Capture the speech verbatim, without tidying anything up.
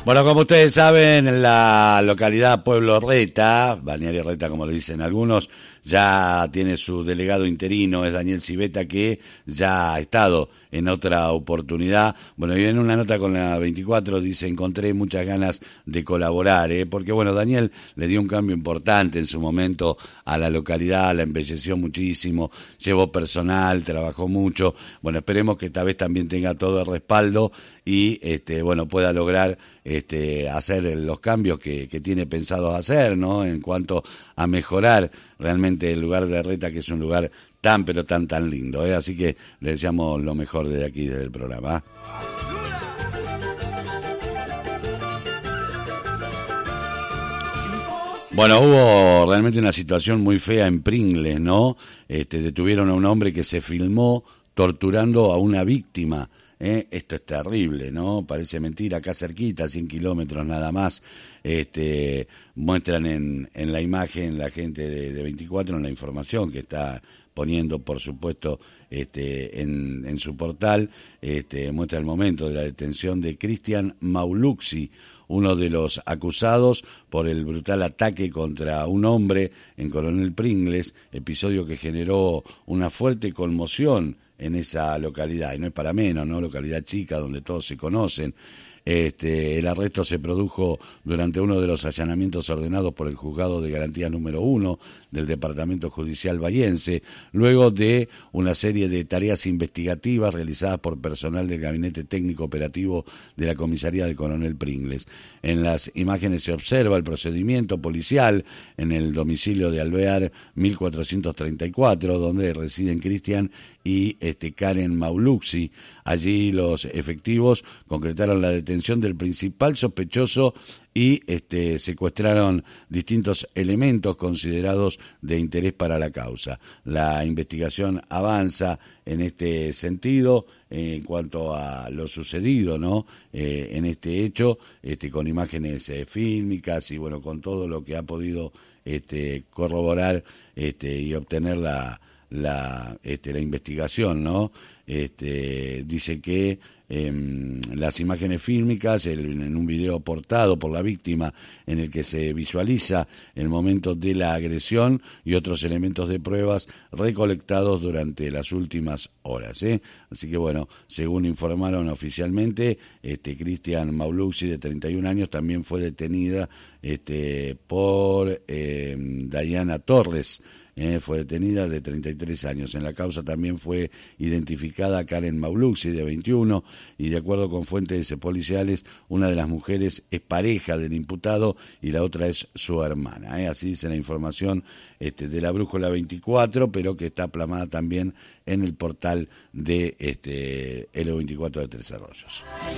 Bueno, como ustedes saben, en la localidad Pueblo Reta, Balneario Reta como le dicen algunos, ya tiene su delegado interino, es Daniel Civetta, que ya ha estado en otra oportunidad. Bueno, y en una nota con la veinticuatro dice, encontré muchas ganas de colaborar, ¿eh? porque bueno, Daniel le dio un cambio importante en su momento a la localidad, la embelleció muchísimo, llevó personal, trabajó mucho. Bueno, esperemos que esta vez también tenga todo el respaldo y este bueno pueda lograr este hacer los cambios que, que tiene pensado hacer, ¿no? En cuanto a mejorar realmente el lugar de Reta, que es un lugar tan pero tan tan lindo, ¿eh? Así que le deseamos lo mejor desde aquí, desde el programa, ¿eh? Bueno, hubo realmente una situación muy fea en Pringles, ¿no? Este, detuvieron a un hombre que se filmó torturando a una víctima. ¿Eh? Esto es terrible, ¿no? Parece mentira, acá cerquita, cien kilómetros nada más. Este, muestran en, en la imagen la gente de, de veinticuatro, en la información que está poniendo, por supuesto, este, en, en su portal, este, muestra el momento de la detención de Cristian Mauluxi, uno de los acusados por el brutal ataque contra un hombre en Coronel Pringles, episodio que generó una fuerte conmoción en esa localidad, y no es para menos, ¿no? Localidad chica donde todos se conocen. Este, el arresto se produjo durante uno de los allanamientos ordenados por el Juzgado de Garantía número uno del Departamento Judicial Bahiense, luego de una serie de tareas investigativas realizadas por personal del Gabinete Técnico Operativo de la Comisaría del Coronel Pringles. En las imágenes se observa el procedimiento policial en el domicilio de Alvear mil cuatrocientos treinta y cuatro, donde residen Cristian y este, Karen Mauluxi. Allí los efectivos concretaron la detención del principal sospechoso y este, secuestraron distintos elementos considerados de interés para la causa. La investigación avanza en este sentido eh, en cuanto a lo sucedido, ¿no? Eh, en este hecho, este, con imágenes eh, fílmicas y bueno, con todo lo que ha podido este, corroborar este, y obtener la la este, la investigación, ¿no? Este, dice que eh, las imágenes fílmicas, el, en un video aportado por la víctima en el que se visualiza el momento de la agresión y otros elementos de pruebas recolectados durante las últimas horas, ¿eh? Así que bueno, según informaron oficialmente, este Cristian Mauluxi, de treinta y un años, también fue detenida este, por eh, Dayana Torres. Eh, fue detenida, de treinta y tres años. En la causa también fue identificada Karen Mauluxi, de veintiuno, y de acuerdo con fuentes policiales, una de las mujeres es pareja del imputado y la otra es su hermana. Eh. Así dice la información este, de la Brújula veinticuatro, pero que está plasmada también en el portal de este, L veinticuatro de Tres Arroyos.